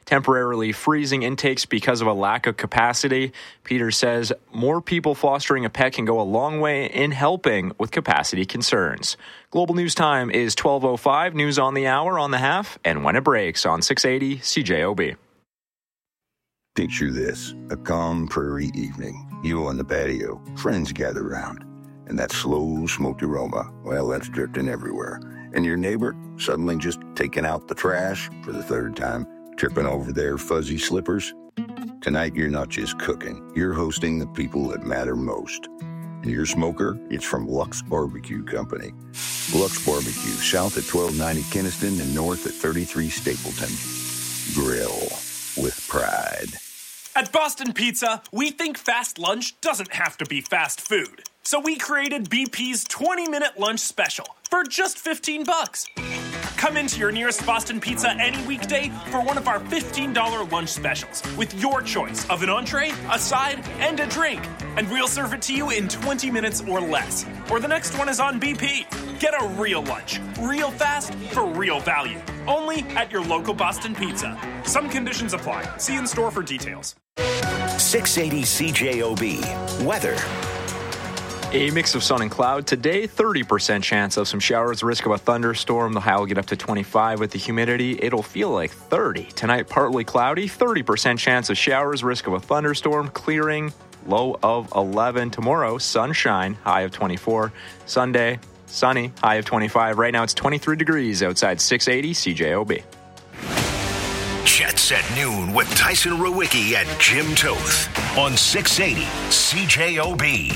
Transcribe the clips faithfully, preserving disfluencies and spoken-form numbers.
temporarily freezing intakes because of a lack of capacity. Peter says more people fostering a pet can go a long way in helping with capacity concerns. Global News Time is twelve oh five, news on the hour, on the half, and when it breaks on six eighty C J O B. Picture this, a calm prairie evening. You on the patio, friends gather around, and that slow smoked aroma, well, that's drifting everywhere. And your neighbor suddenly just taking out the trash for the third time, tripping over their fuzzy slippers. Tonight, you're not just cooking, you're hosting the people that matter most. And your smoker, it's from Lux Barbecue Company. Lux Barbecue, south at twelve ninety Kinnison and north at thirty-three Stapleton. Grill with pride. At Boston Pizza, we think fast lunch doesn't have to be fast food. So we created B P's twenty-minute lunch special for just fifteen bucks. Come into your nearest Boston Pizza any weekday for one of our fifteen dollars lunch specials with your choice of an entree, a side, and a drink. And we'll serve it to you in twenty minutes or less. Or the next one is on B P. Get a real lunch, real fast, for real value. Only at your local Boston Pizza. Some conditions apply. See in store for details. six eighty C J O B. Weather. A mix of sun and cloud. Today, thirty percent chance of some showers, risk of a thunderstorm. The high will get up to twenty-five with the humidity. It'll feel like thirty. Tonight, partly cloudy, thirty percent chance of showers, risk of a thunderstorm, clearing, low of eleven. Tomorrow, sunshine, high of twenty-four. Sunday, sunny, high of twenty-five. Right now, it's twenty-three degrees outside six eighty C J O B. Jets at noon with Tyson Rowicki and Jim Toth on six eighty C J O B.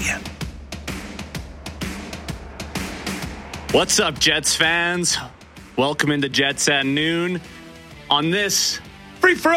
What's up, Jets fans? Welcome into Jets at noon on this free for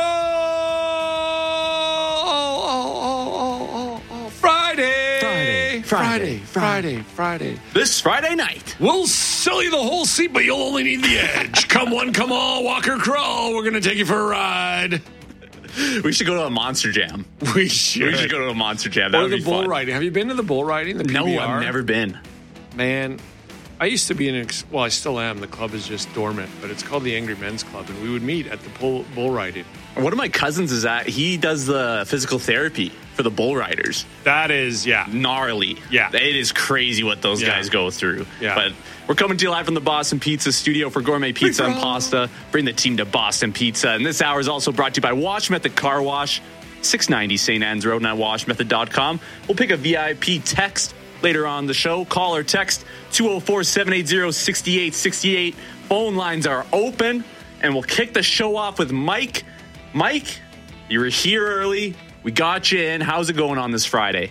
all Friday. Friday, Friday, Friday, Friday. This Friday night. We'll sell you the whole seat, but you'll only need the edge. Come one, come all, walk or crawl. We're going to take you for a ride. We should go to a Monster Jam. We should. We should go to a Monster Jam. That or would the be bull fun. riding. Have you been to the bull riding? The P B R? No, I've never been. Man, I used to be in, ex- well, I still am. The club is just dormant, but it's called the Angry Men's Club, and we would meet at the bull, bull riding. One of my cousins is at, he does the physical therapy for the bull riders. That is, yeah. Gnarly. Yeah. It is crazy what those Yeah. guys go through. Yeah. But we're coming to you live from the Boston Pizza studio for gourmet pizza and pasta. Bring the team to Boston Pizza. And this hour is also brought to you by Wash Method Car Wash, six ninety Saint Anne's Road, and at wash method dot com. We'll pick a V I P text later on the show. Call or text two oh four, seven eight zero, six eight six eight. Phone lines are open, and we'll kick the show off with Mike. Mike, you were here early. We got you in. How's it going on this Friday?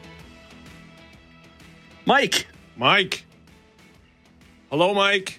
Mike. Mike. Hello, Mike.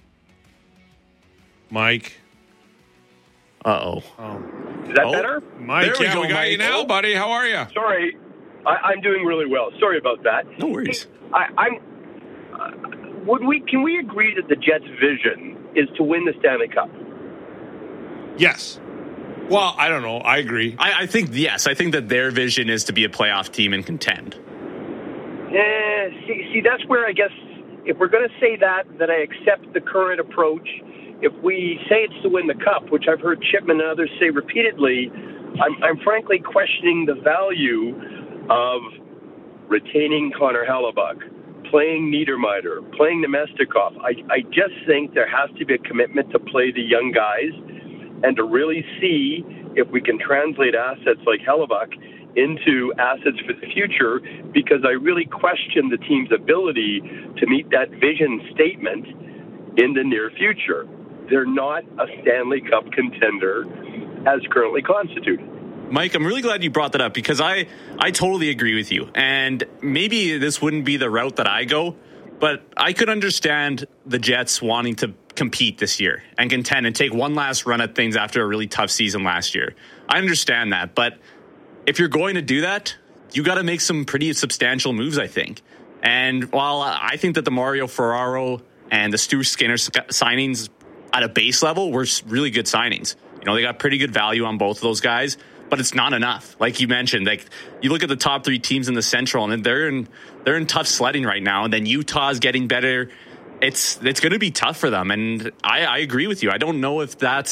Mike. Uh-oh. Oh. Is that Oh, better? Mike, There we yeah, go, we got Mike. you now, buddy. How are you? Sorry, I, I'm doing really well. Sorry about that. No worries. I, I'm. Uh, would we? Can we agree that the Jets' vision is to win the Stanley Cup? Yes. Well, I don't know. I agree. I, I think, yes, I think that their vision is to be a playoff team and contend. Eh, see, see, that's where I guess if we're going to say that, that I accept the current approach. If we say it's to win the Cup, which I've heard Chipman and others say repeatedly, I'm, I'm frankly questioning the value of retaining Connor Hellebuck, playing Niedermeyer, playing Nemestikov. I, I just think there has to be a commitment to play the young guys and to really see if we can translate assets like Hellebuck into assets for the future, because I really question the team's ability to meet that vision statement in the near future. They're not a Stanley Cup contender as currently constituted. Mike, I'm really glad you brought that up because I, I totally agree with you. And maybe this wouldn't be the route that I go, but I could understand the Jets wanting to compete this year and contend and take one last run at things after a really tough season last year. I understand that, but if you're going to do that, you got to make some pretty substantial moves, I think. And while I think that the Mario Ferraro and the Stuart Skinner signings at a base level were really good signings. You know, they got pretty good value on both of those guys, but it's not enough. Like you mentioned, like you look at the top three teams in the Central, and they're in they're in tough sledding right now. And then Utah's getting better. It's it's going to be tough for them, and I, I agree with you. I don't know if that's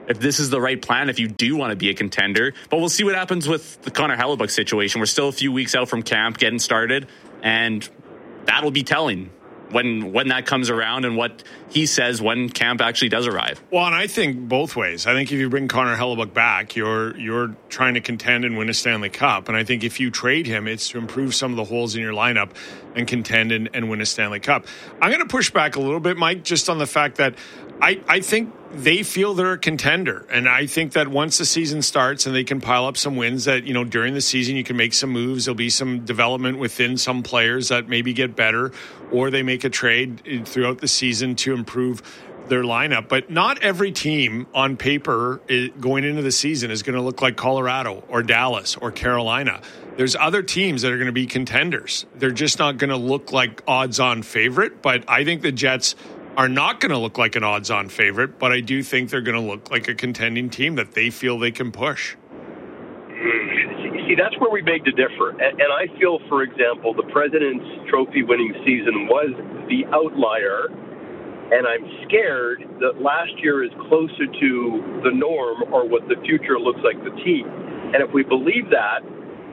if this is the right plan, if you do want to be a contender. But we'll see what happens with the Connor Hellebuyck situation. We're still a few weeks out from camp getting started, and that'll be telling when when that comes around and what he says when camp actually does arrive. Well, and I think both ways. I think if you bring Connor Hellebuyck back, you're you're trying to contend and win a Stanley Cup. And I think if you trade him, it's to improve some of the holes in your lineup and contend and, and win a Stanley Cup. I'm going to push back a little bit, Mike, just on the fact that I, I think they feel they're a contender. And I think that once the season starts and they can pile up some wins, that, you know, during the season you can make some moves. There'll be some development within some players that maybe get better, or they make a trade throughout the season to improve their lineup. But not every team on paper is, going into the season is going to look like Colorado or Dallas or Carolina. There's other teams that are going to be contenders. They're just not going to look like odds-on favorite. But I think the Jets are not going to look like an odds-on favorite, but I do think they're going to look like a contending team that they feel they can push. See, that's where we beg to differ. And, and I feel, for example, the President's Trophy winning season was the outlier, and I'm scared that last year is closer to the norm or what the future looks like the team. And if we believe that,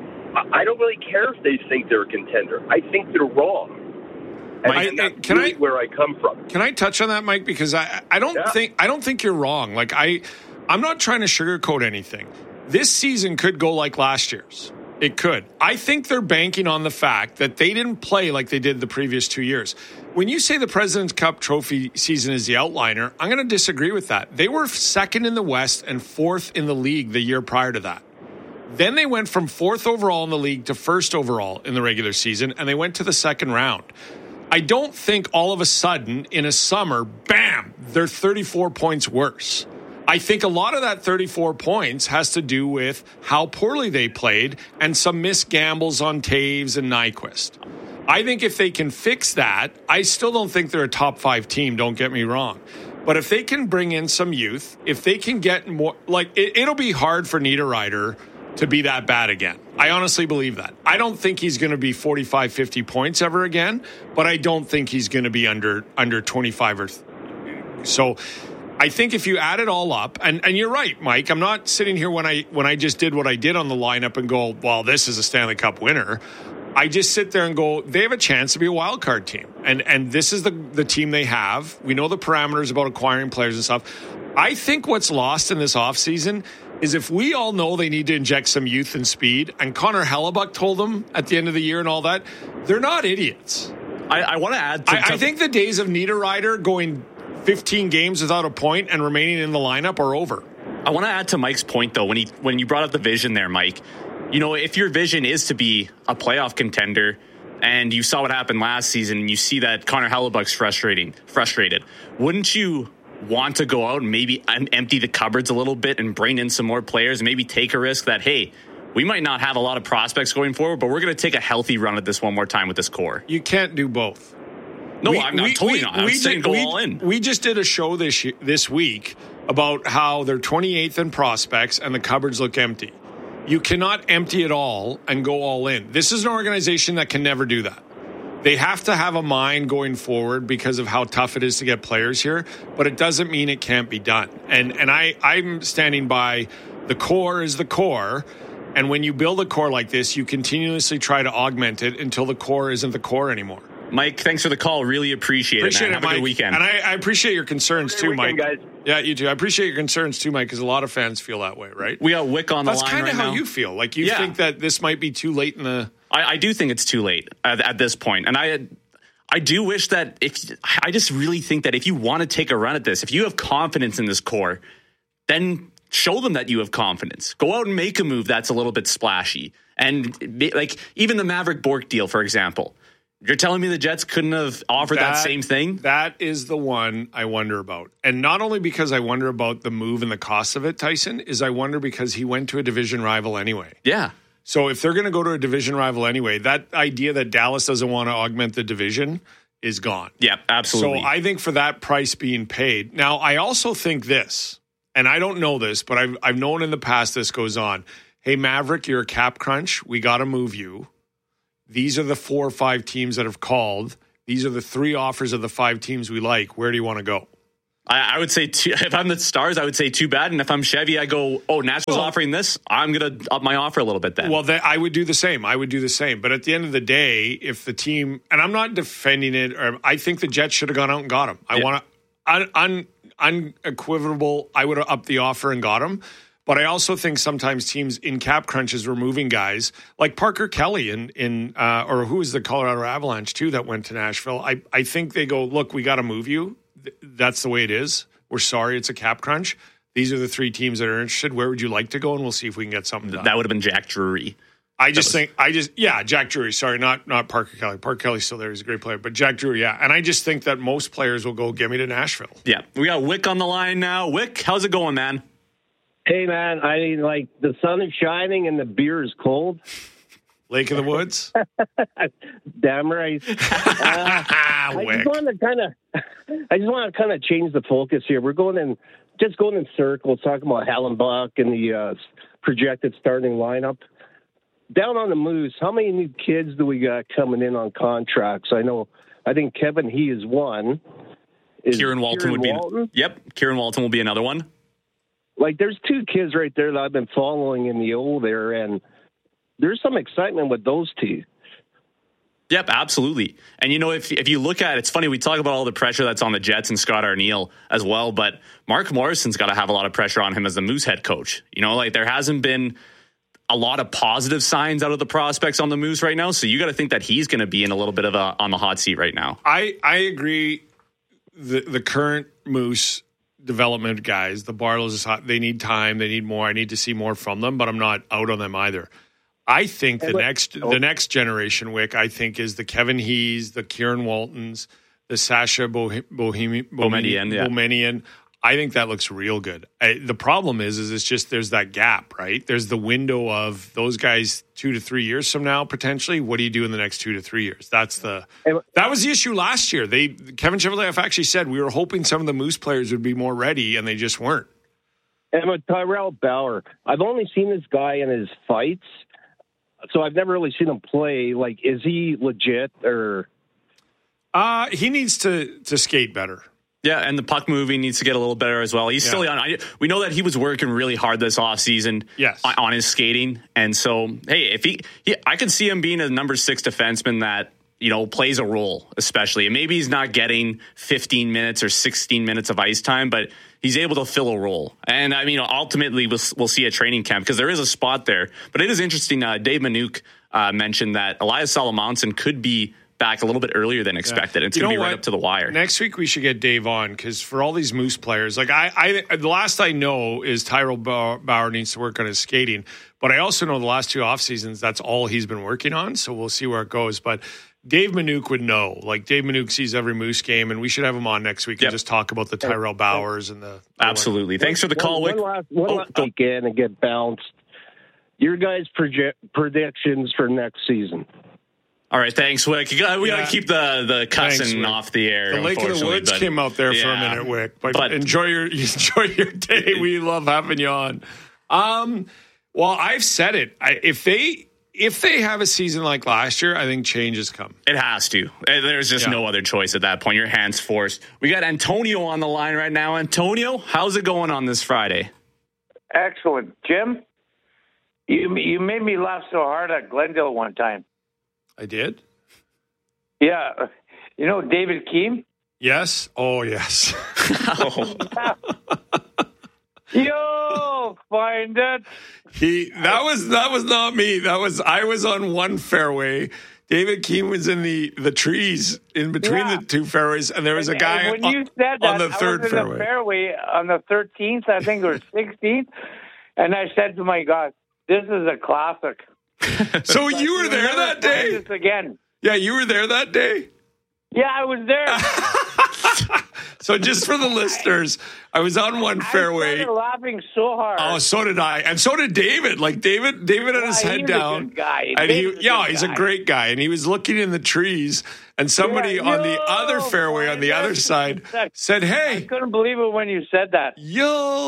I don't really care if they think they're a contender. I think they're wrong. And, I, and that's can really I, where I come from. Can I touch on that, Mike? Because I, I don't yeah. think I don't think you're wrong. Like I, I'm not trying to sugarcoat anything. This season could go like last year's. It could. I think they're banking on the fact that they didn't play like they did the previous two years. When you say the President's Cup Trophy season is the outliner, I'm going to disagree with that. They were second in the West and fourth in the league the year prior to that. Then they went from fourth overall in the league to first overall in the regular season, and they went to the second round. I don't think all of a sudden in a summer, bam, they're thirty-four points worse. I think a lot of that thirty-four points has to do with how poorly they played and some missed gambles on Taves and Nyquist. I think if they can fix that, I still don't think they're a top five team, don't get me wrong. But if they can bring in some youth, if they can get more, like it, it'll be hard for Niederreiter to be that bad again. I honestly believe that. I don't think he's going to be forty-five, fifty points ever again, but I don't think he's going to be under under twenty-five or th- so. I think if you add it all up, and, and you're right, Mike, I'm not sitting here when I when I just did what I did on the lineup and go, well, this is a Stanley Cup winner. I just sit there and go, they have a chance to be a wild card team. And and this is the, the team they have. We know the parameters about acquiring players and stuff. I think what's lost in this offseason is if we all know they need to inject some youth and speed, and Connor Hellebuyck told them at the end of the year and all that, they're not idiots. I, I want to add to, I, I think the days of Niederreiter going fifteen games without a point and remaining in the lineup are over. I want to add to Mike's point, though, when he when you brought up the vision there, Mike. You know, if your vision is to be a playoff contender, and you saw what happened last season, and you see that Connor Hellebuyck's frustrating, frustrated, wouldn't you want to go out and maybe empty the cupboards a little bit and bring in some more players and maybe take a risk that, hey, we might not have a lot of prospects going forward, but we're going to take a healthy run at this one more time with this core? You can't do both. No, we, I'm not we, totally we, not. I'm we saying did, go we, all in. We just did a show this this week about how they're twenty-eighth in prospects and the cupboards look empty. You cannot empty it all and go all in. This is an organization that can never do that. They have to have a mind going forward because of how tough it is to get players here, but it doesn't mean it can't be done. And and I, I'm standing by the core is the core. And when you build a core like this, you continuously try to augment it until the core isn't the core anymore. Mike, thanks for the call. Really appreciate, appreciate it, man. it, Have Mike. a good weekend. And I, I appreciate your concerns too, weekend, Mike. Guys. Yeah, you too. I appreciate your concerns too, Mike, because a lot of fans feel that way, right? We got Wick on the That's line kind of right how now. you feel. Like you Yeah. think that this might be too late in the... I, I do think it's too late at, at this point. And I I do wish that if I just really think that if you want to take a run at this, if you have confidence in this core, then show them that you have confidence. Go out and make a move that's a little bit splashy. And like even the Maverick Bork deal, for example. You're telling me the Jets couldn't have offered that, that same thing? That is the one I wonder about. And not only because I wonder about the move and the cost of it, Tyson, is I wonder because he went to a division rival anyway. Yeah. So if they're going to go to a division rival anyway, that idea that Dallas doesn't want to augment the division is gone. Yeah, absolutely. So I think for that price being paid. Now, I also think this, and I don't know this, but I've, I've known in the past this goes on. Hey, Maverick, you're a cap crunch. We got to move you. These are the four or five teams that have called. These are the three offers of the five teams we like. Where do you want to go? I, I would say, too, if I'm the Stars, I would say too bad. And if I'm Chevy, I go, oh, Nashville's well, offering this. I'm going to up my offer a little bit then. Well, that, I would do the same. I would do the same. But at the end of the day, if the team, and I'm not defending it, or I think the Jets should have gone out and got him. I yeah. want to, un, un, unequivocal, I would have upped the offer and got him. But I also think sometimes teams in cap crunches were moving guys like Parker Kelly in, in uh, or who is the Colorado Avalanche too that went to Nashville. I, I think they go, look, we got to move you. That's the way it is. We're sorry, it's a cap crunch. These are the three teams that are interested. Where would you like to go? And we'll see if we can get something done. That would have been Jack Drury. I just was... think, I just, yeah, Jack Drury. Sorry, not not Parker Kelly. Parker Kelly's still there. He's a great player. But Jack Drury, yeah. And I just think that most players will go, get me to Nashville. Yeah. We got Wick on the line now. Wick, how's it going, man? Hey, man, I mean, like, the sun is shining and the beer is cold. Lake of the Woods? Damn right. Uh, I just want to kind of, I just want to kind of change the focus here. We're going in, just going in circles, talking about Hallenbach and the uh, projected starting lineup. Down on the Moose, how many new kids do we got coming in on contracts? I know, I think Kevin He is one. Is Kieran Walton Kieran would Walton? be, yep, Kieran Walton will be another one. Like, there's two kids right there that I've been following in the O there, and there's some excitement with those two. Yep, absolutely. And, you know, if if you look at it, it's funny, we talk about all the pressure that's on the Jets and Scott Arniel as well, but Mark Morrison's got to have a lot of pressure on him as the Moose head coach. You know, like, there hasn't been a lot of positive signs out of the prospects on the Moose right now, so you got to think that he's going to be in a little bit of a on the hot seat right now. I, I agree. The, the current Moose development guys, the Barlows, is hot. They need time. They need more. I need to see more from them, but I'm not out on them either. I think the next the next generation, Wick, I think, is the Kevin Hees, the Kieran Waltons, the Sasha Bohemian, Bohemian, yeah. Bohemian. I think that looks real good. I, the problem is, is it's just there's that gap, right? There's the window of those guys two to three years from now, potentially. What do you do in the next two to three years? That's the that was the issue last year. They Kevin Cheveldayoff actually said we were hoping some of the Moose players would be more ready, and they just weren't. And with Tyrell Bauer, I've only seen this guy in his fights, so I've never really seen him play. Like, is he legit or? Uh, he needs to to skate better. Yeah, and the puck moving needs to get a little better as well. He's yeah. still on. I, we know that he was working really hard this offseason yes. on, on his skating. And so, hey, if he, he, I could see him being a number six defenseman that, you know, plays a role, especially. And maybe he's not getting fifteen minutes or sixteen minutes of ice time, but he's able to fill a role. And I mean, ultimately, we'll, we'll see a training camp because there is a spot there. But it is interesting. Uh, Dave Manuk uh, mentioned that Elias Salamonson could be back a little bit earlier than expected. Yeah. It's going to be right what? up to the wire. Next week we should get Dave on because for all these Moose players, like I, I, the last I know is Tyrell Bauer needs to work on his skating, but I also know the last two off seasons that's all he's been working on. So we'll see where it goes. But Dave Manuk would know. Like Dave Manuk sees every Moose game, and we should have him on next week yep. and just talk about the Tyrell Bauers and the. Absolutely. Thanks for the call, Wick. One last, one oh, last weekend and get bounced. Your guys' project, predictions for next season. All right, thanks, Wick. We got to yeah. keep the, the cussing thanks, off the air. The Lake of the Woods but, came out there yeah, for a minute, Wick. But, but enjoy your enjoy your day. We love having you on. Um, well, I've said it. I, if they if they have a season like last year, I think change has come. It has to. There's just yeah. no other choice at that point. Your hands forced. We got Antonio on the line right now. Antonio, how's it going on this Friday? Excellent, Jim. You you made me laugh so hard at Glendale one time. I did. Yeah. You know David Keem? Yes. Oh, yes. oh. Yo, find it. He that was that was not me. That was I was on one fairway. David Keem was in the, the trees in between yeah. the two fairways, and there was a guy when on, you said that, on the third I was in fairway. The fairway on the thirteenth, I think, or sixteenth, and I said to my God, "This is a classic." So you were there that day? This again. Yeah, you were there that day? Yeah, I was there. So just for the listeners, I was on one fairway. I started laughing so hard. Oh, so did I. And so did David. Like David David had yeah, his head down. A good guy. And he, yeah, a he's guy. a great guy. And he was looking in the trees, and somebody yeah, on yo, the other fairway on the other side said, "Hey." I couldn't believe it when you said that. Yo,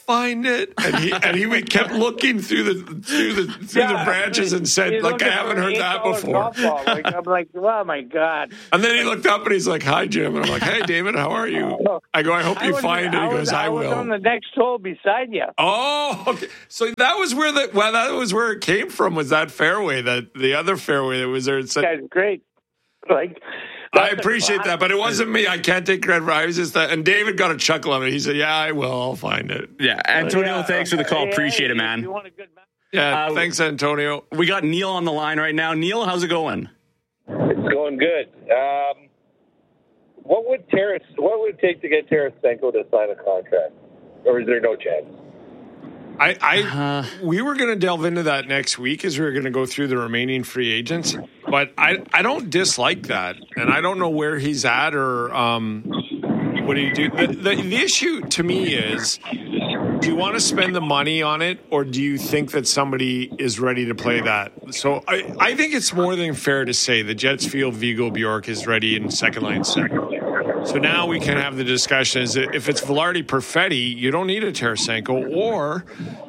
find it. And he and he kept looking through the through the through yeah, the branches and said, "Look, I haven't heard that before." Like, I'm like, oh my God. And then he looked up and he's like, "Hi, Jim." And I'm like, "Hey, David, how are you?" I go, "I hope you I find it." He goes, "I, I will." I was on the next hole beside you. Oh, okay. So that was where the well, that was where it came from. Was that fairway, that the other fairway that was there? It said, "That's great." Like. I appreciate that, but it wasn't me. I can't take credit for it. I was just that. And David got a chuckle of it. He said, "Yeah, I will. I'll find it." Yeah, Antonio, yeah, thanks for the call. Hey, appreciate hey, it, man. You want a good yeah, uh, thanks, Antonio. We got Neil on the line right now. Neil, how's it going? It's going good. Um, what would Taras, What would it take to get Tarasenko to sign a contract, or is there no chance? I, I uh, we were going to delve into that next week as we were going to go through the remaining free agents, but I, I don't dislike that, and I don't know where he's at or um, what do you do. The, the, the issue to me is, do you want to spend the money on it, or do you think that somebody is ready to play that? So I, I think it's more than fair to say the Jets feel Viggo Bjork is ready in second line center. So now we can have the discussion: is that if it's Velarde Perfetti, you don't need a Tarasenko, or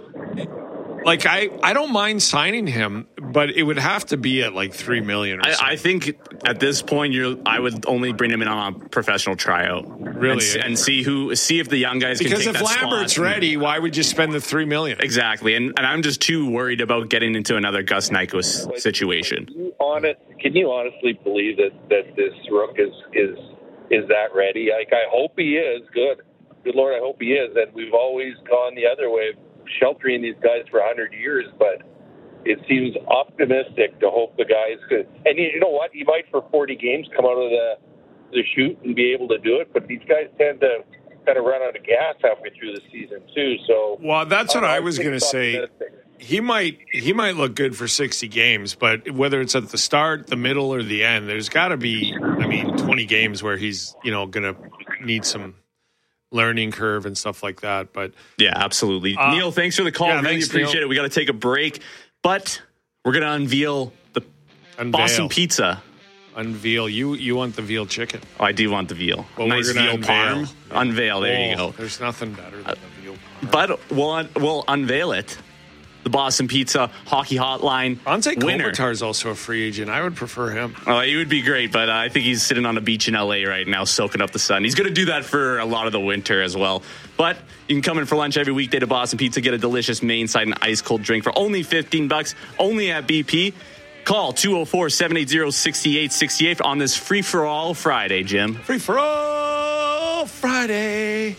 like I, I don't mind signing him, but it would have to be at like three million. Or I, I think at this point, you're. I would only bring him in on a professional tryout, really, and, and see who, see if the young guys because can take if that Lambert's spot. ready, why would you spend the three million? Exactly, and and I'm just too worried about getting into another Gus Nyquist situation. Can you, honest, can you honestly believe that, that this rook is is is that ready? Like, I hope he is. Good, good Lord, I hope he is. And we've always gone the other way, sheltering these guys for a hundred years, but it seems optimistic to hope the guys could. And you know what? He might for forty games come out of the the chute and be able to do it, but these guys tend to kind of run out of gas halfway through the season too. So, well, that's what I, I was going to say. He might he might look good for sixty games, but whether it's at the start, the middle, or the end, there's got to be, I mean, twenty games where he's, you know, going to need some learning curve and stuff like that. But yeah, absolutely. Uh, Neil, thanks for the call. Yeah, really thanks, appreciate Neil. it. We got to take a break, but we're going to unveil the Unveil. Boston Pizza. Unveil. You you want the veal chicken? Oh, I do want the veal. Well, nice veal unveil. parm. Yeah. Unveil. There oh, you go. There's nothing better than uh, the veal parm. But we'll un- we'll unveil it. The Boston Pizza Hockey Hotline Anze winner. Kopitar is also a free agent. I would prefer him. Oh, he would be great, but uh, I think he's sitting on a beach in L A right now, soaking up the sun. He's going to do that for a lot of the winter as well. But you can come in for lunch every weekday to Boston Pizza, get a delicious main side and ice cold drink for only fifteen bucks, only at B P. Call two oh four, seven eight zero, six eight six eight on this Free For All Friday, Jim. Free For All Friday.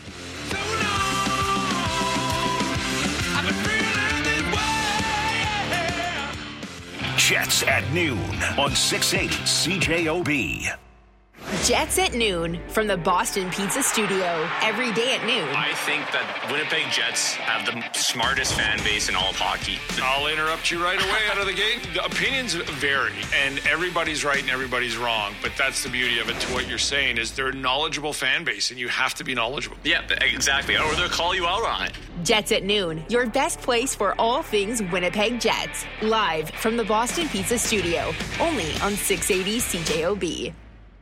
Jets at noon on six eighty C J O B. Jets at noon from the Boston Pizza Studio. Every day at noon. I think that Winnipeg Jets have the smartest fan base in all of hockey. I'll interrupt you right away out of the gate. The opinions vary, and everybody's right and everybody's wrong. But that's the beauty of it. To what you're saying is they're a knowledgeable fan base, and you have to be knowledgeable. Yeah, exactly. Or they'll call you out on it. Jets at noon, your best place for all things Winnipeg Jets. Live from the Boston Pizza Studio. Only on six eighty C J O B.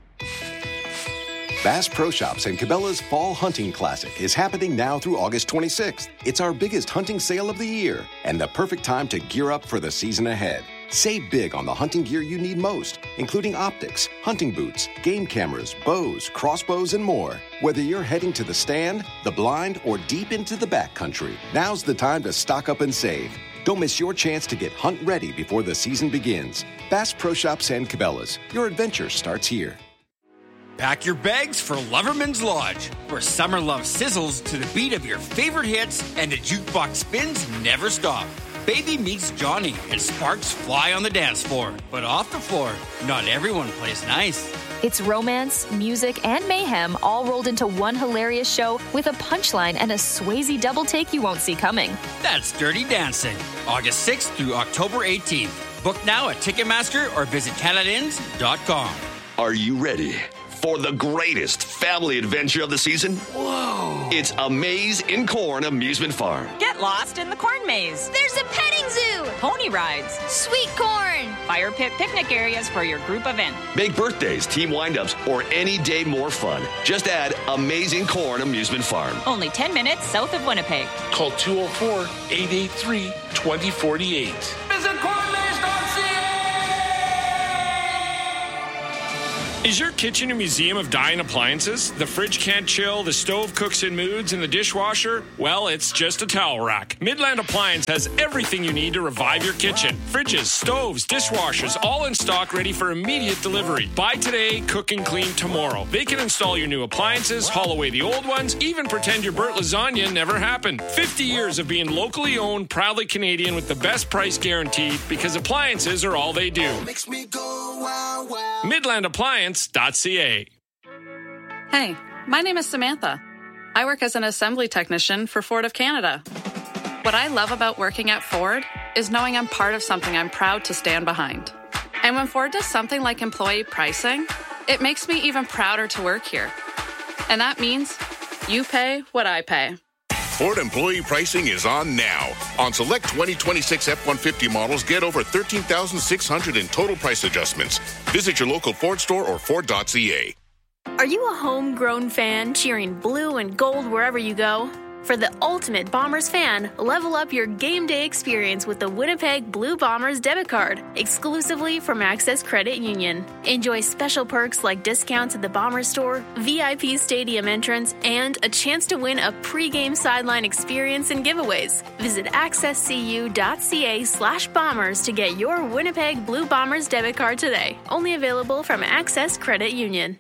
Bass Pro Shops and Cabela's Fall Hunting Classic is happening now through August twenty-sixth. It's our biggest hunting sale of the year and the perfect time to gear up for the season ahead. Save big on the hunting gear you need most, including optics, hunting boots, game cameras, bows, crossbows, and more. Whether you're heading to the stand, the blind, or deep into the backcountry, now's the time to stock up and save. Don't miss your chance to get hunt ready before the season begins. Bass Pro Shops and Cabela's. Your adventure starts here. Pack your bags for Loverman's Lodge, where summer love sizzles to the beat of your favorite hits and the jukebox spins never stop. Baby meets Johnny and sparks fly on the dance floor. But off the floor, not everyone plays nice. It's romance, music, and mayhem all rolled into one hilarious show with a punchline and a Swayze double take you won't see coming. That's Dirty Dancing, August sixth through October eighteenth. Book now at Ticketmaster or visit Canada Inns dot com. Are you ready? for the greatest family adventure of the season? Whoa. It's A Maze in Corn Amusement Farm. Get lost in the corn maze. There's a petting zoo. Pony rides. Sweet corn. Fire pit picnic areas for your group event. Make birthdays, team windups, or any day more fun. Just add Amazing Corn Amusement Farm. Only ten minutes south of Winnipeg. Call two oh four, eight eight three, two oh four eight. Visit corn maze dot c a. Is your kitchen a museum of dying appliances? The fridge can't chill, the stove cooks in moods, and the dishwasher? Well, it's just a towel rack. Midland Appliance has everything you need to revive your kitchen. Fridges, stoves, dishwashers, all in stock, ready for immediate delivery. Buy today, cook and clean tomorrow. They can install your new appliances, haul away the old ones, even pretend your burnt lasagna never happened. fifty years of being locally owned, proudly Canadian with the best price guaranteed, because appliances are all they do. Makes me go wow wow. Midland Appliance. .ca. Hey, my name is Samantha. I work as an assembly technician for Ford of Canada. What I love about working at Ford is knowing I'm part of something I'm proud to stand behind. And when Ford does something like employee pricing, it makes me even prouder to work here. And that means you pay what I pay. Ford employee pricing is on now. On select twenty twenty-six F one fifty models, get over thirteen thousand six hundred dollars in total price adjustments. Visit your local Ford store or Ford dot c a. Are you a homegrown fan cheering blue and gold wherever you go? For the ultimate Bombers fan, level up your game day experience with the Winnipeg Blue Bombers debit card, exclusively from Access Credit Union. Enjoy special perks like discounts at the Bombers store, V I P stadium entrance, and a chance to win a pregame sideline experience and giveaways. Visit accesscu.ca slash bombers to get your Winnipeg Blue Bombers debit card today. Only available from Access Credit Union.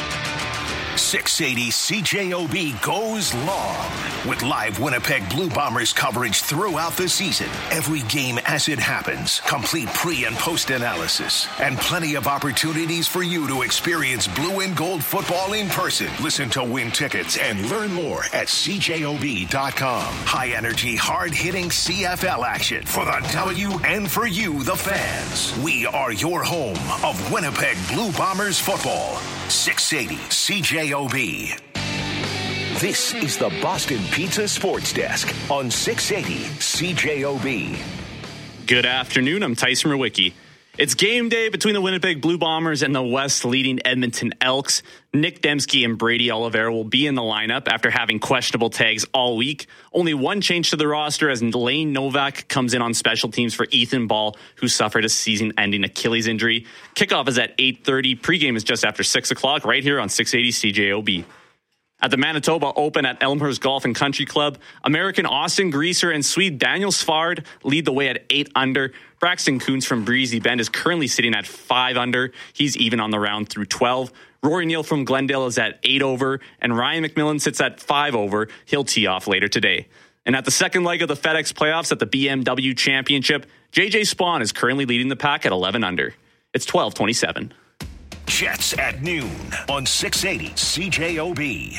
six eighty C J O B goes long with live Winnipeg Blue Bombers coverage throughout the season. Every game as it happens, complete pre- and post-analysis, and plenty of opportunities for you to experience blue and gold football in person. Listen to win tickets and learn more at c j o b dot com. High-energy, hard-hitting C F L action for the W and for you, the fans. We are your home of Winnipeg Blue Bombers football. six eighty C J O B. This is the Boston Pizza Sports Desk on six eighty C J O B. Good afternoon. I'm Tyson Rowicki. It's game day between the Winnipeg Blue Bombers and the West leading Edmonton Elks. Nick Dembski and Brady Oliveira will be in the lineup after having questionable tags all week. Only one change to the roster as Lane Novak comes in on special teams for Ethan Ball, who suffered a season-ending Achilles injury. Kickoff is at eight thirty. Pregame is just after six o'clock right here on six eighty C J O B. At the Manitoba Open at Elmhurst Golf and Country Club, American Austin Greaser and Swede Daniel Svard lead the way at eight under. Braxton Coons from Breezy Bend is currently sitting at five under. He's even on the round through twelve. Rory Neal from Glendale is at eight over, and Ryan McMillan sits at five over. He'll tee off later today. And at the second leg of the FedEx playoffs at the B M W Championship, J J Spawn is currently leading the pack at eleven under. It's twelve twenty-seven. Jets at noon on six eighty C J O B.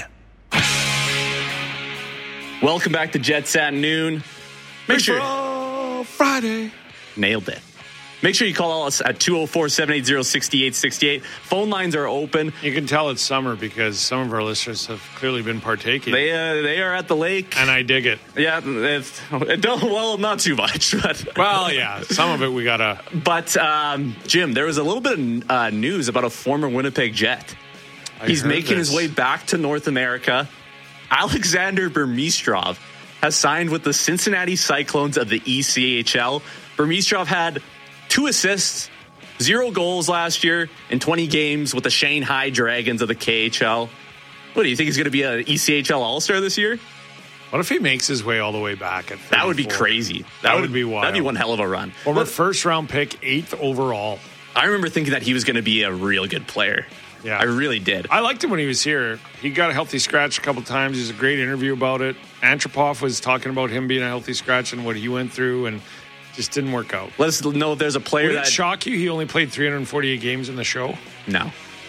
Welcome back to Jets at noon. Make sure Friday. Nailed it. Make sure you call us at two oh four, seven eight zero, six eight six eight. Phone lines are open. You can tell it's summer because some of our listeners have clearly been partaking. They uh, they are at the lake. And I dig it. Yeah, it's, it don't, well, not too much. But well, yeah, some of it we got to. But, um, Jim, there was a little bit of uh, news about a former Winnipeg Jet. I He's making this. his way back to North America. Alexander Burmistrov has signed with the Cincinnati Cyclones of the E C H L. Burmistrov had two assists, zero goals last year in twenty games with the Shanghai Dragons of the K H L. What do you think he's going to be an E C H L All-Star this year? What if he makes his way all the way back at thirty-four? That would be crazy. That, that would, would be wild. That'd be one hell of a run. Former but, first round pick, eighth overall. I remember thinking that he was going to be a real good player. Yeah, I really did. I liked him when he was here. He got a healthy scratch a couple times. There's a great interview about it. Antropov was talking about him being a healthy scratch and what he went through, and just didn't work out. Let us know if there's a player Would that... it shock you he only played three hundred forty-eight games in the show? No.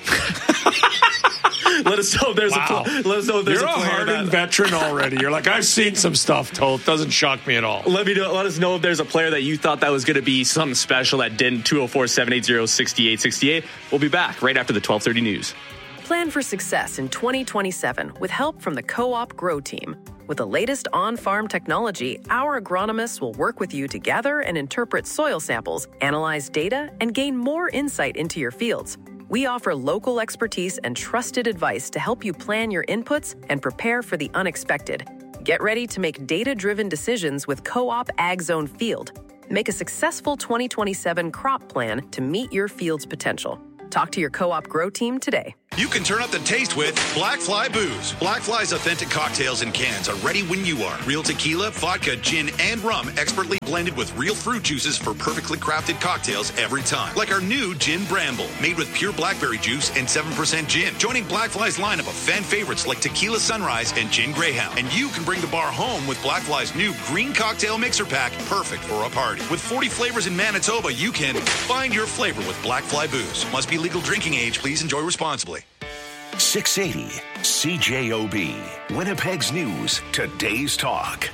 Let us know if there's wow. a let us know if there's You're a player a hardened that... veteran already. You're like, I've seen some stuff, Toth. Doesn't shock me at all. Let me know, let us know if there's a player that you thought that was going to be something special that didn't. two oh four, seven eight zero, six eight six eight. We'll be back right after the twelve thirty news. Plan for success in twenty twenty-seven with help from the Co-op Grow Team. With the latest on-farm technology, our agronomists will work with you to gather and interpret soil samples, analyze data, and gain more insight into your fields. We offer local expertise and trusted advice to help you plan your inputs and prepare for the unexpected. Get ready to make data-driven decisions with Co-op Ag Zone Field. Make a successful twenty twenty-seven crop plan to meet your field's potential. Talk to your Co-op Grow Team today. You can turn up the taste with Black Fly Booze. Black Fly's authentic cocktails and cans are ready when you are. Real tequila, vodka, gin, and rum expertly blended with real fruit juices for perfectly crafted cocktails every time. Like our new Gin Bramble, made with pure blackberry juice and seven percent gin. Joining Black Fly's lineup of fan favorites like Tequila Sunrise and Gin Greyhound. And you can bring the bar home with Black Fly's new Green Cocktail Mixer Pack, perfect for a party. With forty flavors in Manitoba, you can find your flavor with Black Fly Booze. Must be legal drinking age. Please enjoy responsibly. six eighty C J O B, Winnipeg's News, today's talk.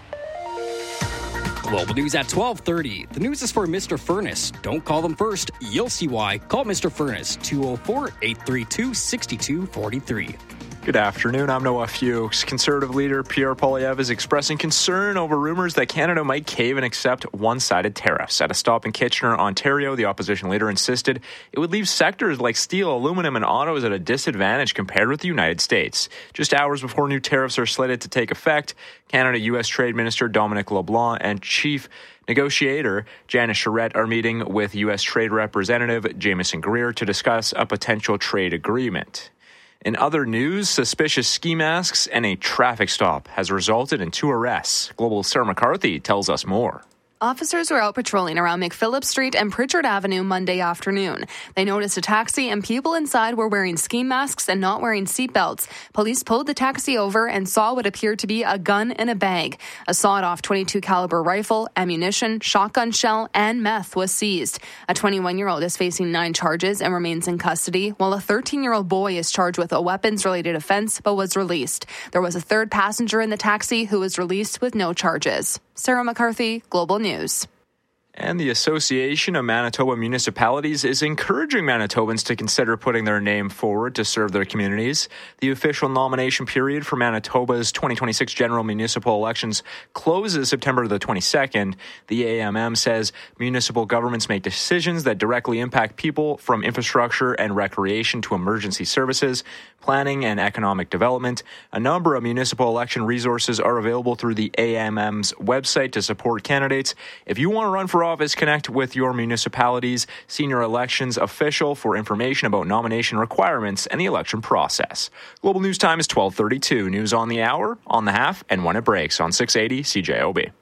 Global News at twelve thirty. The news is for Mister Furnace. Don't call them first. You'll see why. Call Mister Furnace, two oh four, eight three two, six two four three. Good afternoon. I'm Noah Fuchs. Conservative leader Pierre Poilievre is expressing concern over rumors that Canada might cave and accept one-sided tariffs. At a stop in Kitchener, Ontario, the opposition leader insisted it would leave sectors like steel, aluminum, and autos at a disadvantage compared with the United States. Just hours before new tariffs are slated to take effect, Canada-U S Trade Minister Dominic LeBlanc and Chief Negotiator Janice Charette are meeting with U S Trade Representative Jameson Greer to discuss a potential trade agreement. In other news, suspicious ski masks and a traffic stop has resulted in two arrests. Global's Sarah McCarthy tells us more. Officers were out patrolling around McPhillips Street and Pritchard Avenue Monday afternoon. They noticed a taxi and people inside were wearing ski masks and not wearing seatbelts. Police pulled the taxi over and saw what appeared to be a gun in a bag. A sawed-off twenty-two caliber rifle, ammunition, shotgun shell, and meth was seized. A twenty-one-year-old is facing nine charges and remains in custody, while a thirteen-year-old boy is charged with a weapons-related offense but was released. There was a third passenger in the taxi who was released with no charges. Sarah McCarthy, Global News. And the Association of Manitoba Municipalities is encouraging Manitobans to consider putting their name forward to serve their communities. The official nomination period for Manitoba's twenty twenty-six general municipal elections closes September the twenty-second. The A M M says municipal governments make decisions that directly impact people, from infrastructure and recreation to emergency services, planning and economic development. A number of municipal election resources are available through the A M M's website to support candidates. If you want to run for office, connect with your municipality's senior elections official for information about nomination requirements and the election process. Global News Time is twelve thirty-two. News on the hour, on the half, and when it breaks on six eighty C J O B.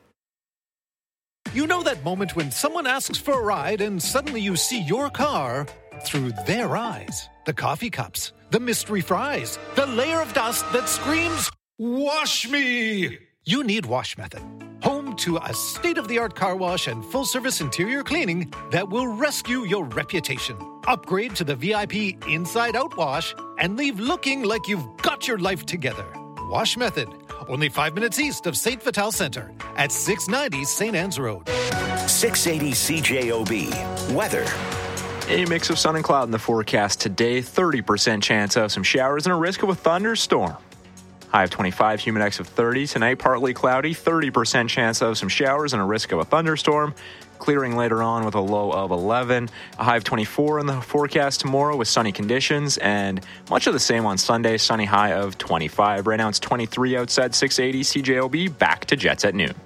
You know that moment when someone asks for a ride and suddenly you see your car through their eyes. The coffee cups, the mystery fries, the layer of dust that screams, "Wash me!" You need Wash Method. Home to a state-of-the-art car wash and full-service interior cleaning that will rescue your reputation. Upgrade to the V I P Inside-Out Wash and leave looking like you've got your life together. Wash Method. Only five minutes east of Saint Vital Center at six ninety Saint Anne's Road. six eighty C J O B. Weather. A mix of sun and cloud in the forecast today. thirty percent chance of some showers and a risk of a thunderstorm. High of twenty-five, humid X of thirty. Tonight, partly cloudy, thirty percent chance of some showers and a risk of a thunderstorm. Clearing later on with a low of eleven. A high of twenty-four in the forecast tomorrow with sunny conditions, and much of the same on Sunday, sunny high of twenty-five. Right now it's twenty-three outside. Six eighty C J O B. Back to Jets at noon.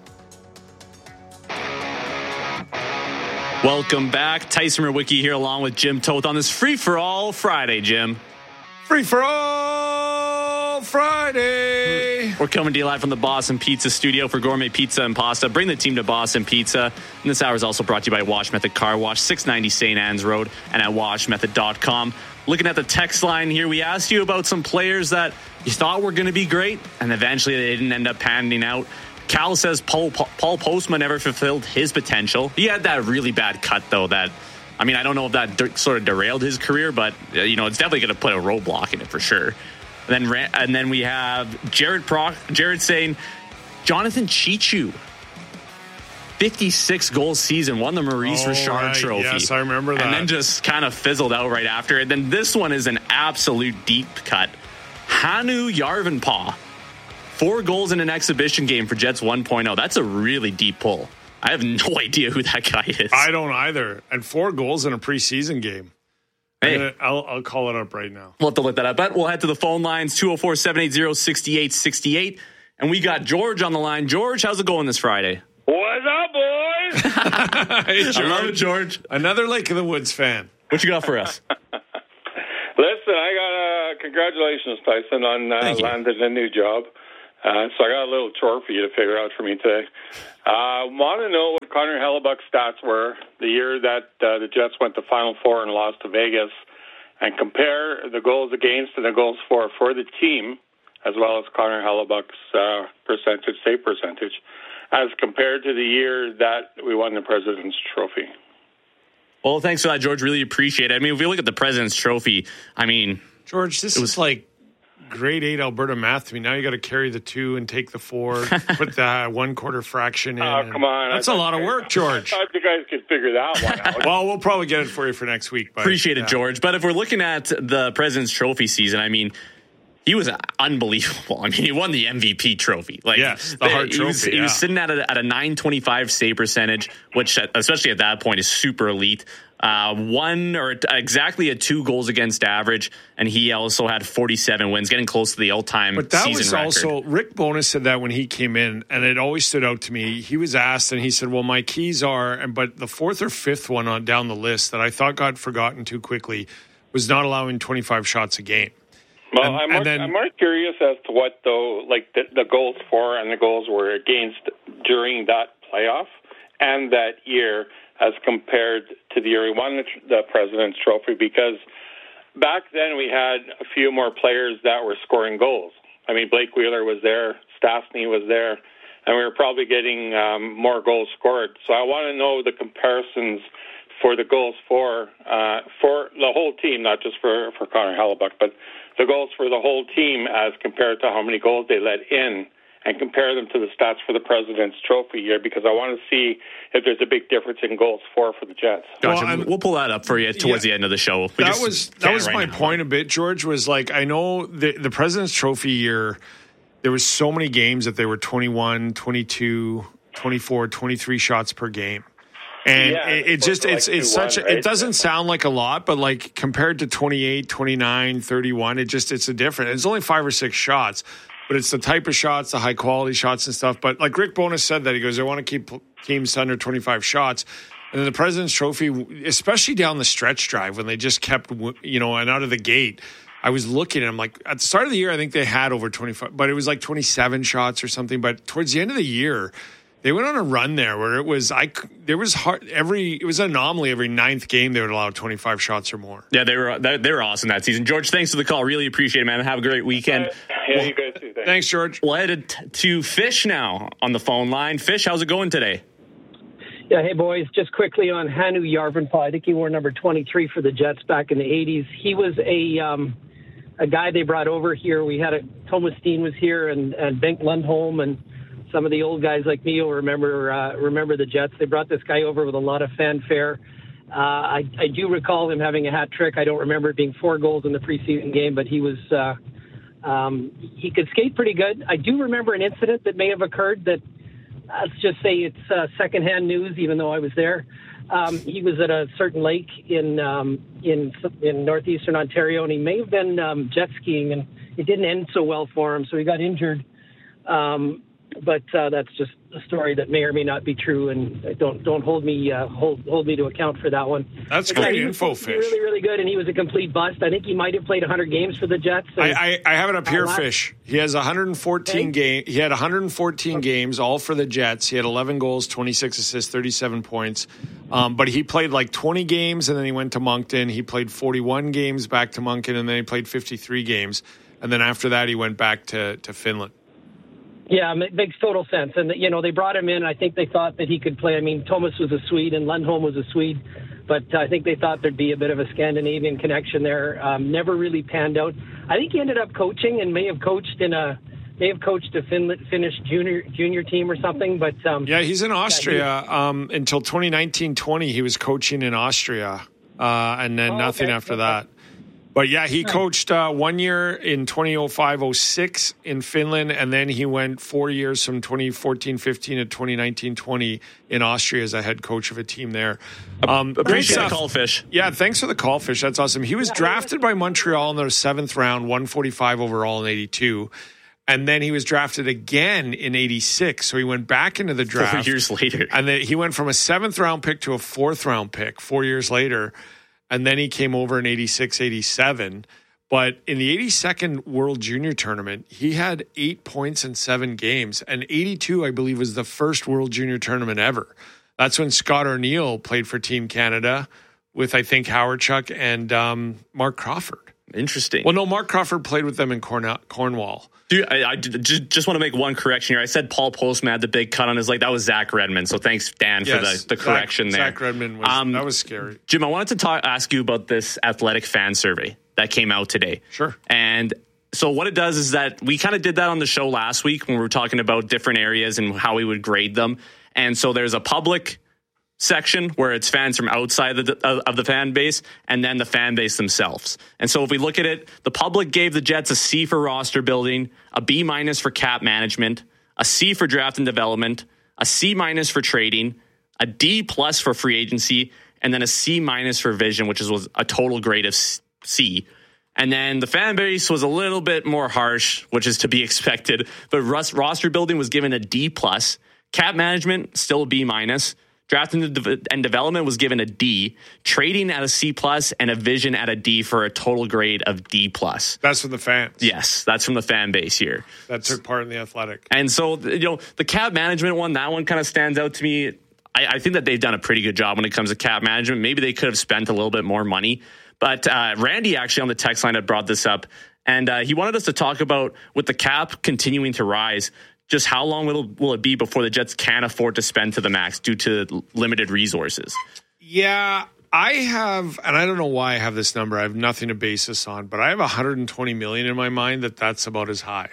Welcome back. Tyson Rewicki here along with Jim Toth on this free-for-all Friday, Jim. Free-for-all Friday. We're coming to you live from the Boston Pizza Studio for gourmet pizza and pasta. Bring the team to Boston Pizza. And this hour is also brought to you by Wash Method Car Wash, six ninety Saint Anne's Road, and at wash method dot com. Looking at the text line here, we asked you about some players that you thought were going to be great, and eventually they didn't end up panning out. Cal says Paul, Paul Postma never fulfilled his potential. He had that really bad cut, though, that, I mean, I don't know if that de- sort of derailed his career, but, uh, you know, it's definitely going to put a roadblock in it for sure. And then and then we have Jared Proc- Jared saying, Jonathan Chichu. fifty-six goal season, won the Maurice oh, Richard right. Trophy. Yes, I remember that. And then just kind of fizzled out right after. And then this one is an absolute deep cut. Hannu Järvenpää, four goals in an exhibition game for Jets one point oh. That's a really deep pull. I have no idea who that guy is. I don't either. And four goals in a preseason game. Hey, gonna, I'll, I'll call it up right now. We'll have to look that up. But we'll head to the phone lines, two oh four, seven eight zero, six eight six eight. And we got George on the line. George, how's it going this Friday? What's up, boys? Hey, George. I love it, George. Another Lake of the Woods fan. What you got for us? Listen, I got a uh, congratulations, Tyson, on uh, landing a new job. Uh, so I got a little chore for you to figure out for me today. I uh, want to know what Connor Hellebuyck's stats were the year that uh, the Jets went to Final Four and lost to Vegas, and compare the goals against and the goals for for the team, as well as Connor Hellebuyck's uh, percentage, save percentage, as compared to the year that we won the President's Trophy. Well, thanks for that, George. Really appreciate it. I mean, if we look at the President's Trophy, I mean, George, this it was, is like grade eight Alberta math to me. Now you got to carry the two and take the four, put the one quarter fraction in. Oh, come on. That's a lot of work, George. I thought you guys could figure that one out. Well, we'll probably get it for you for next week. But, appreciate it, yeah. George. But if we're looking at the President's Trophy season, I mean, he was unbelievable. I mean, he won the M V P trophy. Like, yes, the Hart he Trophy. Was, yeah. He was sitting at a, at a nine twenty-five save percentage, which, especially at that point, is super elite. Uh, one or t- exactly a two goals against average, and he also had forty-seven wins, getting close to the all-time season record. But that was also, Rick Bowness said that when he came in, and it always stood out to me. He was asked, and he said, well, my keys are, and but the fourth or fifth one on down the list that I thought got forgotten too quickly was not allowing twenty-five shots a game. Well, and, I'm, and more, then, I'm more curious as to what, though, like the, the goals for and the goals were against during that playoff and that year as compared to the year we won the, the President's Trophy, because back then we had a few more players that were scoring goals. I mean, Blake Wheeler was there, Stastny was there, and we were probably getting um, more goals scored. So I want to know the comparisons for the goals for uh, for the whole team, not just for, for Connor Hellebuyck, but the goals for the whole team as compared to how many goals they let in, and compare them to the stats for the President's Trophy year, because I want to see if there's a big difference in goals for for the Jets. Gotcha. Well, we'll pull that up for you towards yeah, the end of the show. We that was that was right my now. point a bit, George, was like, I know the, the President's Trophy year, there was so many games that they were twenty-one, twenty-two, twenty-four, twenty-three shots per game. And yeah, it, it just, it's, like it's such, a, right? It doesn't sound like a lot, but like compared to twenty-eight, twenty-nine, thirty-one, it just, it's a different, it's only five or six shots, but it's the type of shots, the high quality shots and stuff. But like Rick Bowness said that, he goes, I want to keep teams under twenty-five shots. And then the President's Trophy, especially down the stretch drive when they just kept, you know, and out of the gate, I was looking and I'm like, at the start of the year, I think they had over twenty-five, but it was like twenty-seven shots or something. But towards the end of the year, they went on a run there where it was I there was hard, every it was an anomaly every ninth game they would allow twenty-five shots or more. Yeah, they were they were awesome that season. George, thanks for the call. Really appreciate it, man. Have a great weekend. Uh, yeah, well, you guys too. Thanks. thanks, George. We'll head to Fish now on the phone line. Fish, how's it going today? Yeah, hey boys. Just quickly on Hannu Järvenpää. I think he wore number twenty-three for the Jets back in the eighties. He was a um, a guy they brought over here. We had a Thomas Steen was here and and Bengt Lundholm and some of the old guys like me will remember uh, remember the Jets. They brought this guy over with a lot of fanfare. Uh, I, I do recall him having a hat trick. I don't remember it being four goals in the preseason game, but he was uh, um, he could skate pretty good. I do remember an incident that may have occurred that, let's just say it's uh, secondhand news, even though I was there. Um, he was at a certain lake in um, in in northeastern Ontario, and he may have been um, jet skiing, and it didn't end so well for him, so he got injured. Um, But uh, that's just a story that may or may not be true, and don't don't hold me uh, hold hold me to account for that one. That's but great yeah, info, Fish. Really, really good, and he was a complete bust. I think he might have played one hundred games for the Jets. I, I, I have it up here, Fish. He has one hundred fourteen game. He had one hundred fourteen okay. games, all for the Jets. He had eleven goals, twenty-six assists, thirty-seven points. Um, but he played like twenty games, and then he went to Moncton. He played forty-one games back to Moncton, and then he played fifty-three games, and then after that, he went back to to Finland. Yeah, it makes total sense. And, you know, they brought him in. I think they thought that he could play. I mean, Thomas was a Swede and Lundholm was a Swede. But I think they thought there'd be a bit of a Scandinavian connection there. Um, never really panned out. I think he ended up coaching and may have coached in a may have coached a Fin- Finnish junior junior team or something. But um, yeah, he's in Austria yeah, he, um, until twenty nineteen twenty. He was coaching in Austria, uh, and then oh, nothing okay. after okay. that. But yeah, he coached uh, one year in twenty oh five oh six in Finland, and then he went four years from twenty fourteen fifteen to twenty nineteen twenty in Austria as a head coach of a team there. Um, Appreciate the call, Fish. Yeah, thanks for the call, Fish. That's awesome. He was drafted by Montreal in their seventh round, one forty-five overall in eighty-two. And then he was drafted again in eighty-six. So he went back into the draft. Four years later. And then he went from a seventh round pick to a fourth round pick four years later. And then he came over in eighty-six, eighty-seven. But in the eighty-second World Junior Tournament, he had eight points in seven games. And eighty-two, I believe, was the first World Junior Tournament ever. That's when Scott O'Neill played for Team Canada with, I think, Howard Chuck and um, Mark Crawford. Interesting. Well, no, Mark Crawford played with them in Corn- Cornwall. Dude, I, I just, just want to make one correction here. I said Paul Postma had the big cut on his leg. That was Zach Redmond. So thanks, Dan, yes, for the, the correction Zach, there. Zach Redmond, was, um, that was scary. Jim, I wanted to talk, ask you about this athletic fan survey that came out today. Sure. And so what it does is that we kind of did that on the show last week when we were talking about different areas and how we would grade them. And so there's a public section where it's fans from outside of the, of the fan base and then the fan base themselves. And so if we look at it, the public gave the Jets a C for roster building, a B minus for cap management, a C for draft and development, a C minus for trading, a D plus for free agency, and then a C minus for vision, which is, was a total grade of C. And then the fan base was a little bit more harsh, which is to be expected. But roster building was given a D plus, cap management still a B minus, draft and, de- and development was given a D, trading at a C plus, and a vision at a D for a total grade of D plus. That's from the fans. Yes, that's from the fan base here. That took part in the athletic. And so, you know, the cap management one, that one kind of stands out to me. I, I think that they've done a pretty good job when it comes to cap management. Maybe they could have spent a little bit more money. But uh, Randy actually on the text line had brought this up, and uh, he wanted us to talk about with the cap continuing to rise, just how long will, will it be before the Jets can afford to spend to the max due to limited resources? Yeah, I have, and I don't know why I have this number. I have nothing to base this on, but I have one hundred twenty million in my mind that that's about as high.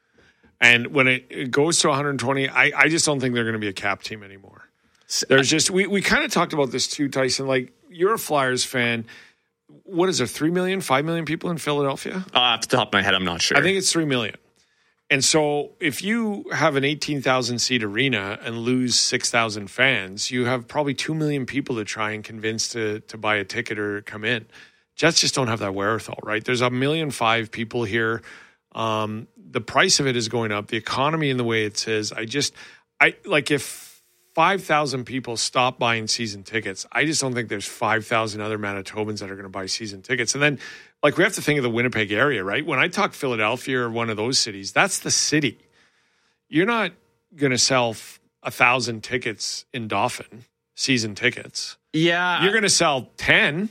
And when it, it goes to one hundred twenty, I, I just don't think they're going to be a cap team anymore. There's just, we, we kind of talked about this too, Tyson. Like, you're a Flyers fan. What is there, three million, five million people in Philadelphia? Uh, off the top of my head, I'm not sure. I think it's three million. And so if you have an eighteen thousand seat arena and lose six thousand fans, you have probably two million people to try and convince to, to buy a ticket or come in. Jets just don't have that wherewithal, right? There's a million five people here. Um, the price of it is going up. The economy in the way it is, I just, I like if five thousand people stop buying season tickets, I just don't think there's five thousand other Manitobans that are going to buy season tickets. And then, like, we have to think of the Winnipeg area, right? When I talk Philadelphia or one of those cities, that's the city. You're not going to sell a thousand tickets in Dauphin, season tickets. Yeah. You're going to sell ten,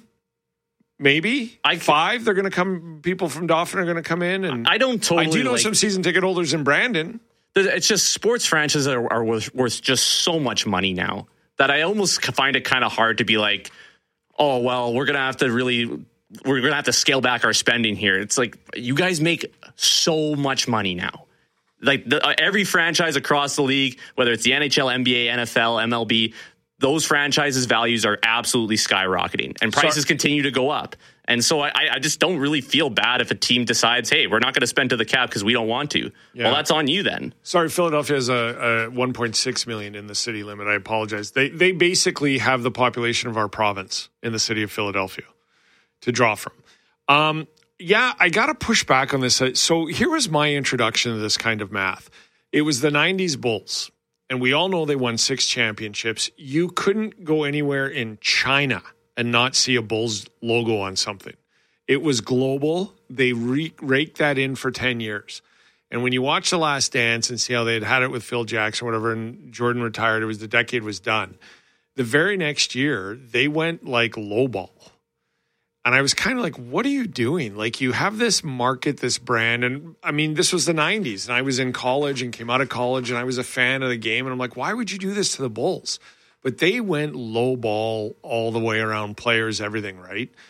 maybe. I, Five. They're going to come, people from Dauphin are going to come in. And I don't totally I do know like, some season ticket holders in Brandon. It's just sports franchises are, are worth, worth just so much money now that I almost find it kind of hard to be like, oh, well, we're going to have to really... we're going to have to scale back our spending here. It's like, you guys make so much money now. Like the, uh, every franchise across the league, whether it's the N H L, N B A, N F L, M L B, those franchises' values are absolutely skyrocketing and prices Sorry. continue to go up. And so I, I just don't really feel bad if a team decides, hey, we're not going to spend to the cap because we don't want to. Yeah. Well, that's on you then. Sorry, Philadelphia has a, a one point six million in the city limit. I apologize. They they basically have the population of our province in the city of Philadelphia to draw from. Um, yeah, I got to push back on this. So here was my introduction to this kind of math. It was the nineties Bulls, and we all know they won six championships. You couldn't go anywhere in China and not see a Bulls logo on something. It was global. They re- raked that in for ten years. And when you watch The Last Dance and see how they had had it with Phil Jackson or whatever, and Jordan retired, it was the decade was done. The very next year, they went like lowball. And I was kind of like, what are you doing? Like, you have this market, this brand. And I mean, this was the nineties. And I was in college and came out of college and I was a fan of the game. And I'm like, why would you do this to the Bulls? But they went low ball all the way around, players, everything, right?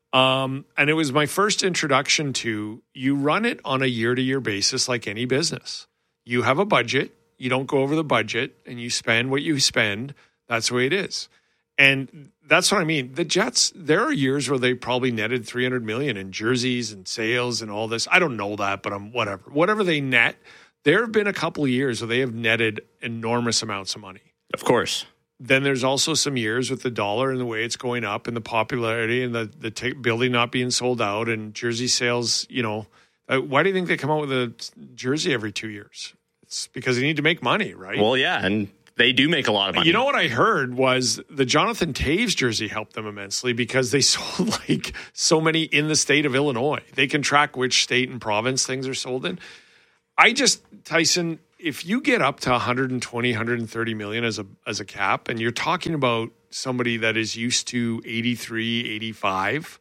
Um, and it was my first introduction to, you run it on a year-to-year basis like any business. You have a budget. You don't go over the budget, and you spend what you spend. That's the way it is. And that's what I mean. The Jets, there are years where they probably netted three hundred million dollars in jerseys and sales and all this. I don't know that, but I'm whatever. Whatever they net, there have been a couple of years where they have netted enormous amounts of money. Of course. Then there's also some years with the dollar and the way it's going up and the popularity and the, the t- building not being sold out and jersey sales, you know. Uh, why do you think they come out with a jersey every two years? It's because they need to make money, right? Well, yeah, and they do make a lot of money. You know what I heard was the Jonathan Taves jersey helped them immensely because they sold like so many in the state of Illinois. They can track which state and province things are sold in. I just, Tyson, if you get up to one twenty, one thirty million as a as a cap, and you're talking about somebody that is used to eighty-three, eighty-five,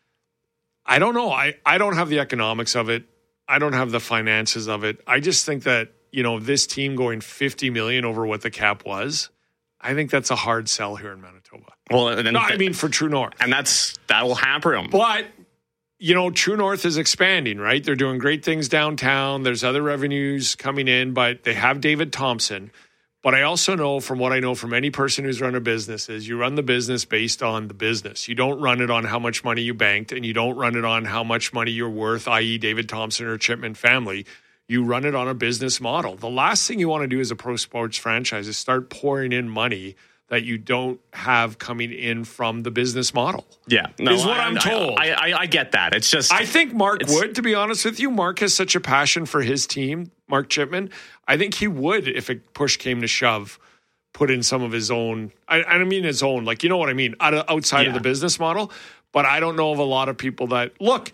I don't know. I, I don't have the economics of it. I don't have the finances of it. I just think that, you know, this team going fifty million over what the cap was, I think that's a hard sell here in Manitoba. Well, and then, no, I mean for True North. And that's that will hamper them. But, you know, True North is expanding, right? They're doing great things downtown. There's other revenues coming in, but they have David Thompson. But I also know from what I know from any person who's run a business is you run the business based on the business. You don't run it on how much money you banked, and you don't run it on how much money you're worth, that is. David Thompson or Chipman family. You run it on a business model. The last thing you want to do as a pro sports franchise is start pouring in money that you don't have coming in from the business model. Yeah. No, is what I, I'm told. I, I, I get that. It's just... I think Mark would, to be honest with you. Mark has such a passion for his team, Mark Chipman. I think he would, if a push came to shove, put in some of his own... I, I don't mean his own. Like, you know what I mean? Out of, outside yeah. of the business model. But I don't know of a lot of people that... Look...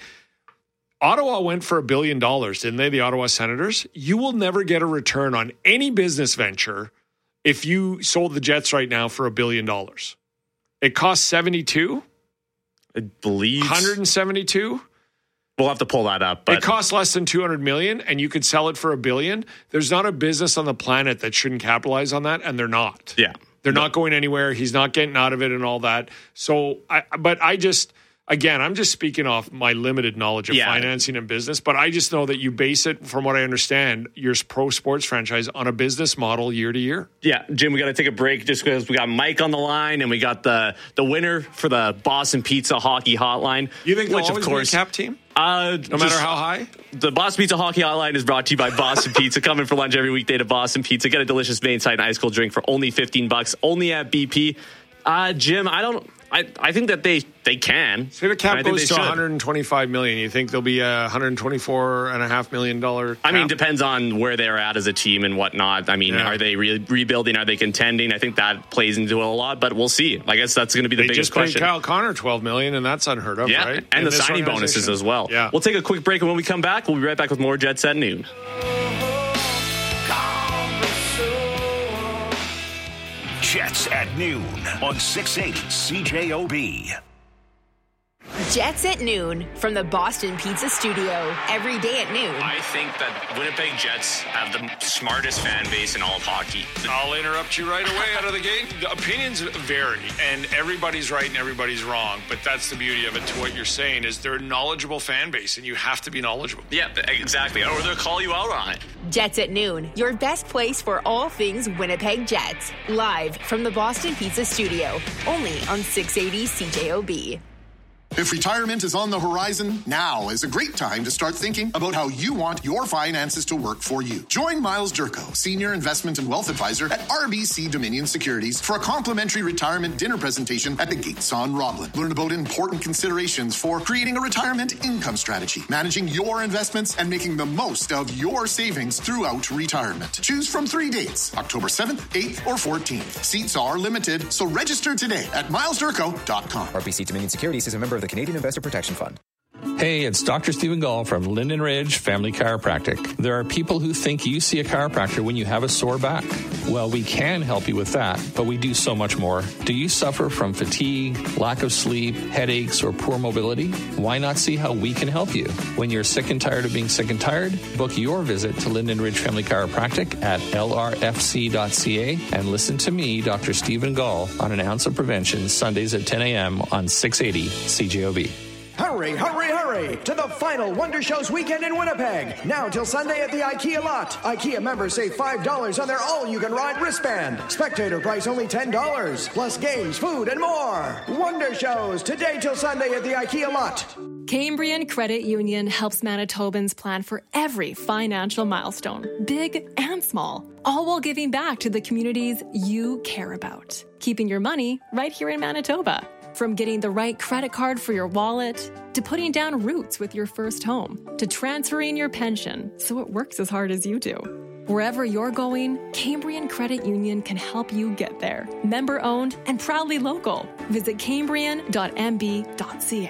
Ottawa went for a billion dollars, didn't they? The Ottawa Senators. You will never get a return on any business venture if you sold the Jets right now for a billion dollars. It costs seventy-two. I believe one hundred seventy-two. We'll have to pull that up. But it costs less than two hundred million, and you could sell it for a billion. There's not a business on the planet that shouldn't capitalize on that, and they're not. Yeah, they're no. not going anywhere. He's not getting out of it, and all that. So, I, but I just. Again, I'm just speaking off my limited knowledge of yeah. financing and business, but I just know that you base it, from what I understand, your pro sports franchise on a business model year to year. Yeah, Jim, we got to take a break just because we got Mike on the line and we got the the winner for the Boston Pizza Hockey Hotline. You think they'll which, always of course, be a cap team? Uh, no matter how high? The Boston Pizza Hockey Hotline is brought to you by Boston Pizza. Come in for lunch every weekday to Boston Pizza. Get a delicious Main-Side and ice cold drink for only fifteen bucks, only at B P. Uh, Jim, I don't... I, I think that they, they can. Say the cap goes to one hundred twenty-five million dollars. You think there'll be a one hundred twenty-four point five million dollars cap? I mean, depends on where they're at as a team and whatnot. I mean, yeah. are they re- rebuilding? Are they contending? I think that plays into it a lot, but we'll see. I guess that's going to be the they biggest just question. Kyle Connor twelve million dollars, and that's unheard of, yeah, right? And In the signing bonuses as well. Yeah. We'll take a quick break, and when we come back, we'll be right back with more Jets at noon. Jets at noon on six eighty C J O B. Jets at noon from the Boston Pizza Studio. Every day at noon. I think that Winnipeg Jets have the smartest fan base in all of hockey. I'll interrupt you right away out of the gate. The opinions vary, and everybody's right and everybody's wrong, but that's the beauty of it to what you're saying is they're a knowledgeable fan base, and you have to be knowledgeable. Yeah, exactly. Or they'll call you out on it. Jets at noon, your best place for all things Winnipeg Jets. Live from the Boston Pizza Studio. Only on six eighty C J O B. If retirement is on the horizon, now is a great time to start thinking about how you want your finances to work for you. Join Miles Durko, Senior Investment and Wealth Advisor at R B C Dominion Securities, for a complimentary retirement dinner presentation at the Gates on Roblin. Learn about important considerations for creating a retirement income strategy, managing your investments, and making the most of your savings throughout retirement. Choose from three dates, October seventh, eighth, or fourteenth. Seats are limited, so register today at miles durko dot com. R B C Dominion Securities is a member of the Canadian Investor Protection Fund. Hey, it's Doctor Stephen Gall from Linden Ridge Family Chiropractic. There are people who think you see a chiropractor when you have a sore back. Well, we can help you with that, but we do so much more. Do you suffer from fatigue, lack of sleep, headaches, or poor mobility? Why not see how we can help you? When you're sick and tired of being sick and tired, book your visit to Linden Ridge Family Chiropractic at L R F C dot C A and listen to me, Doctor Stephen Gall, on An Ounce of Prevention, Sundays at ten a.m. on six eighty C J O B. Hurry, hurry, hurry to the final Wonder Shows weekend in Winnipeg. Now till Sunday at the IKEA lot. IKEA members save five dollars on their all-you-can-ride wristband. Spectator price only ten dollars. Plus games, food, and more. Wonder Shows today till Sunday at the IKEA lot. Cambrian Credit Union helps Manitobans plan for every financial milestone, big and small, all while giving back to the communities you care about. Keeping your money right here in Manitoba. From getting the right credit card for your wallet, to putting down roots with your first home, to transferring your pension so it works as hard as you do. Wherever you're going, Cambrian Credit Union can help you get there. Member owned and proudly local. Visit cambrian dot m b dot c a.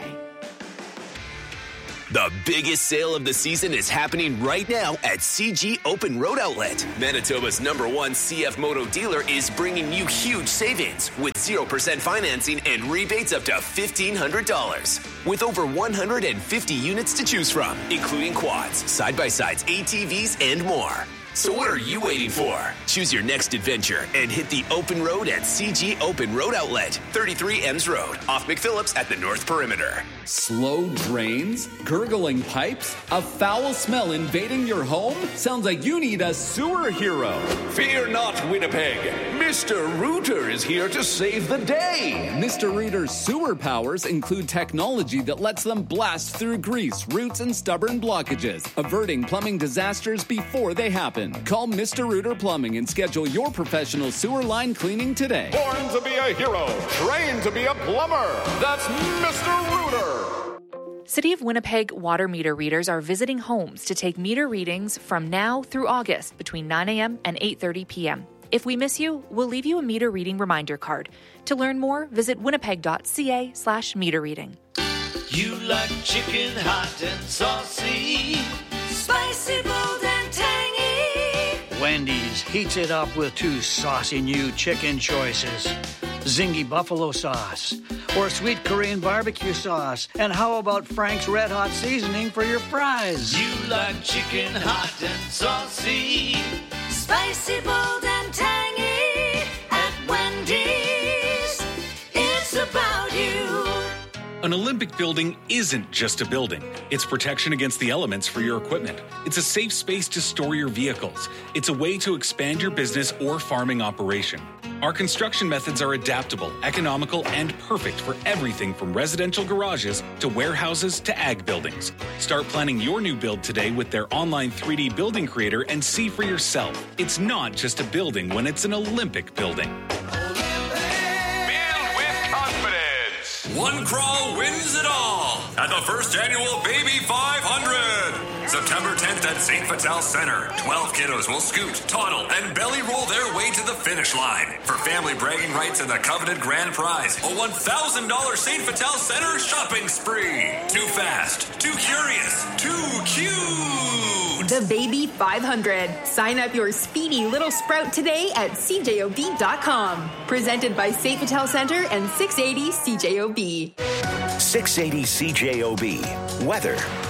The biggest sale of the season is happening right now at C G Open Road Outlet. Manitoba's number one C F Moto dealer is bringing you huge savings with zero percent financing and rebates up to fifteen hundred dollars. With over one hundred fifty units to choose from, including quads, side-by-sides, A T Vs, and more. So what are you waiting for? Choose your next adventure and hit the open road at C G Open Road Outlet, thirty-three Ems Road, off McPhillips at the North Perimeter. Slow drains? Gurgling pipes? A foul smell invading your home? Sounds like you need a sewer hero. Fear not, Winnipeg. Mister Rooter is here to save the day. Mister Rooter's sewer powers include technology that lets them blast through grease, roots, and stubborn blockages, averting plumbing disasters before they happen. Call Mister Rooter Plumbing and schedule your professional sewer line cleaning today. Born to be a hero, trained to be a plumber. That's Mister Rooter. City of Winnipeg water meter readers are visiting homes to take meter readings from now through August between nine a.m. and eight thirty p.m. If we miss you, we'll leave you a meter reading reminder card. To learn more, visit winnipeg.ca slash meter reading. You like chicken hot and saucy, spicy, bold and tangy. Wendy's heats it up with two saucy new chicken choices. Zingy buffalo sauce or sweet Korean barbecue sauce. And how about Frank's Red Hot seasoning for your fries? You like chicken hot and saucy, spicy, bold and tangy. At Wendy's, it's about you. An Olympic building isn't just a building. It's protection against the elements for your equipment. It's a safe space to store your vehicles. It's a way to expand your business or farming operation. Our construction methods are adaptable, economical, and perfect for everything from residential garages to warehouses to ag buildings. Start planning your new build today with their online three D building creator and see for yourself. It's not just a building when it's an Olympic building. One crawl wins it all at the first annual Baby five hundred. September tenth at Saint Vital Center. twelve kiddos will scoot, toddle, and belly roll their way to the finish line. For family bragging rights and the coveted grand prize, a one thousand dollars Saint Vital Center shopping spree. Too fast, too curious, too cute. The Baby five hundred. Sign up your speedy little sprout today at c j o b dot com. Presented by Saint Vital Center and six eighty C J O B. six eighty C J O B. Weather.